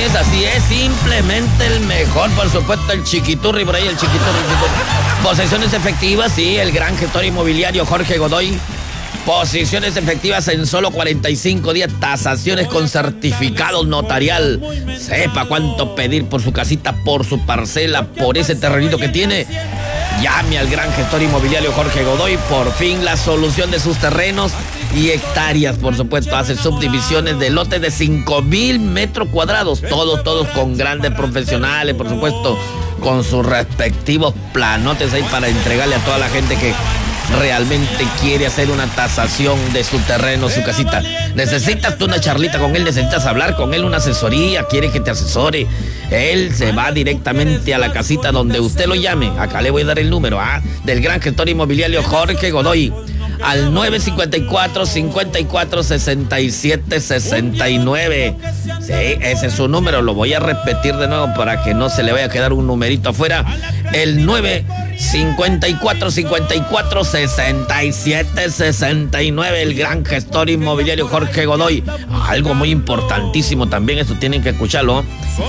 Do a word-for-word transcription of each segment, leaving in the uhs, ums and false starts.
es, así es, simplemente el mejor, por supuesto, el Chiquiturri, por ahí el Chiquiturri. Chiquiturri. Posesiones efectivas, sí, el gran gestor inmobiliario Jorge Godoy. Posiciones efectivas en solo cuarenta y cinco días, tasaciones con certificado notarial. Sepa cuánto pedir por su casita, por su parcela, por ese terrenito que tiene. Llame al gran gestor inmobiliario Jorge Godoy, por fin la solución de sus terrenos y hectáreas, por supuesto. Hace subdivisiones de lotes de cinco mil metros cuadrados, todos, todos con grandes profesionales, por supuesto, con sus respectivos planotes ahí para entregarle a toda la gente que realmente quiere hacer una tasación de su terreno, su casita. Necesitas tú una charlita con él, necesitas hablar con él, una asesoría, quiere que te asesore. Él se va directamente a la casita donde usted lo llame. Acá le voy a dar el número ¿ah? del gran gestor inmobiliario Jorge Godoy. Al nueve cinco cuatro, cincuenta y cuatro, sesenta y siete, sesenta y nueve. Sí, ese es su número. Lo voy a repetir de nuevo para que no se le vaya a quedar un numerito afuera. El nueve cinco cuatro, cincuenta y cuatro, sesenta y siete, sesenta y nueve. El gran gestor inmobiliario Jorge Godoy. Algo muy importantísimo también, esto tienen que escucharlo.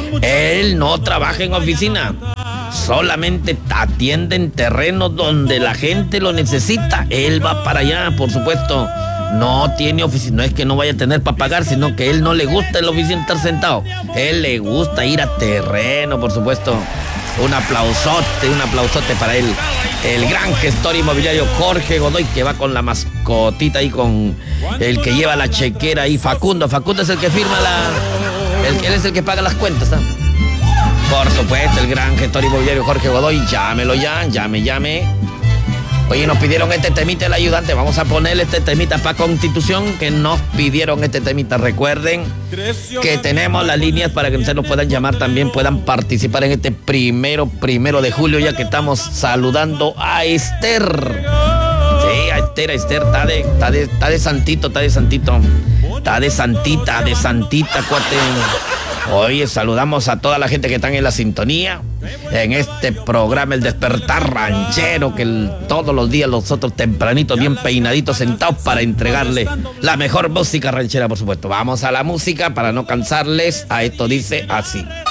Él no trabaja en oficina. Solamente atiende en terrenos donde la gente lo necesita. Él va para allá, por supuesto. No tiene oficina, no es que no vaya a tener para pagar, sino que él no le gusta en la oficina estar sentado. Él le gusta ir a terreno, por supuesto. Un aplausote, un aplausote para él. El gran gestor inmobiliario Jorge Godoy, que va con la mascotita ahí, con el que lleva la chequera ahí, Facundo. Facundo es el que firma la... El, él es el que paga las cuentas, ¿no? Por supuesto, el gran gestor inmobiliario Jorge Godoy. Llámelo ya, llame, llame. Oye, nos pidieron este temita el ayudante. Vamos a ponerle este temita para Constitución, que nos pidieron este temita. Recuerden que tenemos las líneas para que ustedes nos puedan llamar también, puedan participar en este primero, primero de julio, ya que estamos saludando a Esther. Sí, a Esther, a Esther, está de, está de, está de santito, está de santito. Está de santita, de santita, cuate. Oye, saludamos a toda la gente que están en la sintonía en este programa El Despertar Ranchero, que el, todos los días nosotros tempranitos, bien peinaditos, sentados para entregarle la mejor música ranchera, por supuesto. Vamos a la música para no cansarles. A esto dice así.